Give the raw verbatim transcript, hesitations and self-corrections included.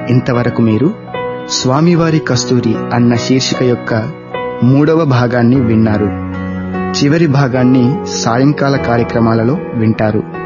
ఇంతవరకు మీరు స్వామివారి కస్తూరి అన్న శీర్షిక యొక్క మూడవ భాగాన్ని విన్నారు. చివరి భాగాన్ని సాయంకాల కార్యక్రమాలలో వింటారు.